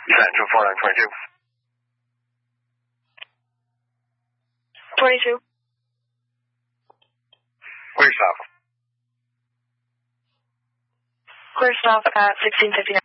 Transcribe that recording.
Central 4922. 22. Clear stop. Clear stop at 1659.